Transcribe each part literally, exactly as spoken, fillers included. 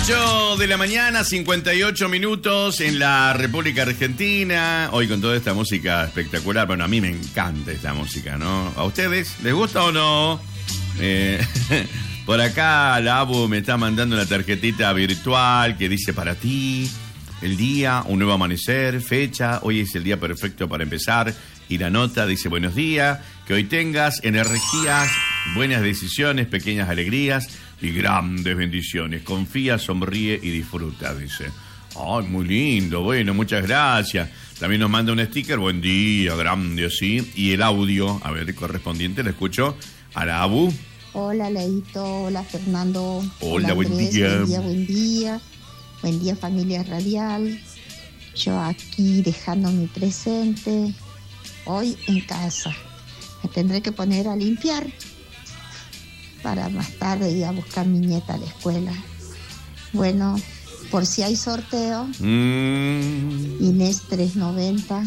ocho de la mañana, cincuenta y ocho minutos en la República Argentina. Hoy con toda esta música espectacular. Bueno, a mí me encanta esta música, ¿no? ¿A ustedes les gusta o no? Eh, por acá la Abu me está mandando una tarjetita virtual que dice para ti, el día, un nuevo amanecer, fecha, hoy es el día perfecto para empezar. Y la nota dice buenos días, que hoy tengas energías, buenas decisiones, pequeñas alegrías y grandes bendiciones. Confía, sonríe y disfruta, dice. Ay, muy lindo, bueno, muchas gracias. También nos manda un sticker, buen día, grande, así. Y el audio, a ver, correspondiente, lo escucho a la Abu. Hola, Leito, hola, Fernando. Hola, hola buen Andrés, día. Buen día, buen día. Buen día, familia radial. Yo aquí dejando mi presente, hoy en casa. Me tendré que poner a limpiar para más tarde ir a buscar a mi nieta a la escuela. Bueno, por si hay sorteo, mm. Inés trescientos noventa.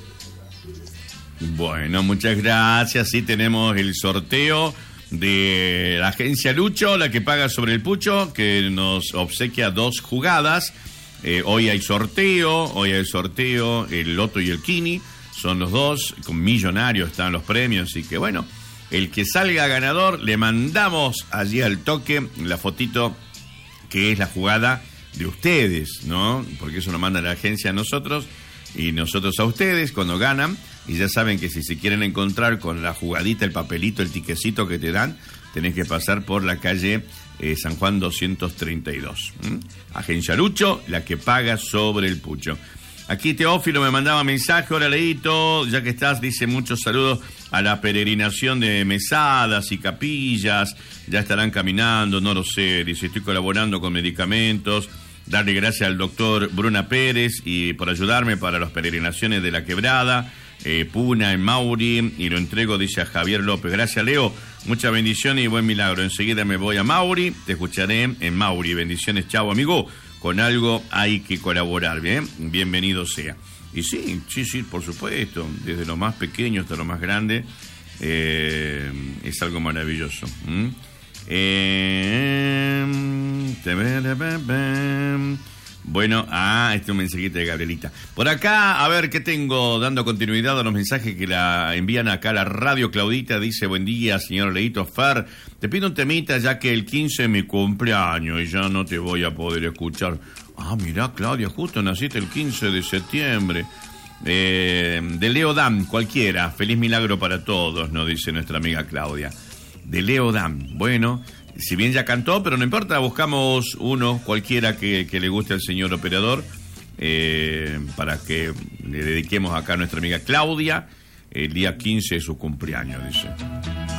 Bueno, muchas gracias. Sí, tenemos el sorteo de la agencia Lucho, la que paga sobre el pucho, que nos obsequia dos jugadas. Eh, hoy hay sorteo, hoy hay sorteo, el Loto y el Kini, son los dos, con millonarios están los premios, así que bueno, el que salga ganador, le mandamos allí al toque la fotito que es la jugada de ustedes, ¿no? Porque eso nos manda la agencia a nosotros y nosotros a ustedes cuando ganan. Y ya saben que si se quieren encontrar con la jugadita, el papelito, el tiquecito que te dan, tenés que pasar por la calle eh, San Juan doscientos treinta y dos. ¿Mm? Agencia Lucho, la que paga sobre el pucho. Aquí Teófilo me mandaba mensaje, hola Leito, ya que estás, dice muchos saludos a la peregrinación de mesadas y capillas, ya estarán caminando, no lo sé, dice, estoy colaborando con medicamentos, darle gracias al doctor Bruna Pérez y por ayudarme para las peregrinaciones de la Quebrada, eh, Puna en Mauri, y lo entrego, dice a Javier López. Gracias Leo, muchas bendiciones y buen milagro, enseguida me voy a Mauri, te escucharé en Mauri, bendiciones, chao amigo. Con algo hay que colaborar, ¿bien? Bienvenido sea. Y sí, sí, sí, por supuesto, desde lo más pequeño hasta lo más grande, eh, es algo maravilloso. ¿Mm? Eh, bueno, ah, este es un mensajito de Gabrielita. Por acá, a ver, ¿qué tengo? Dando continuidad a los mensajes que la envían acá a la radio. Claudita dice, buen día, señor Leito Fer. Te pido un temita ya que el quince es mi cumpleaños y ya no te voy a poder escuchar. Ah, mirá, Claudia, justo naciste el quince de septiembre. Eh, de Leo Dan, cualquiera. Feliz milagro para todos, nos dice nuestra amiga Claudia. De Leo Dan, bueno, si bien ya cantó, pero no importa, buscamos uno, cualquiera que, que le guste al señor operador, eh, para que le dediquemos acá a nuestra amiga Claudia el día quince de su cumpleaños, dice.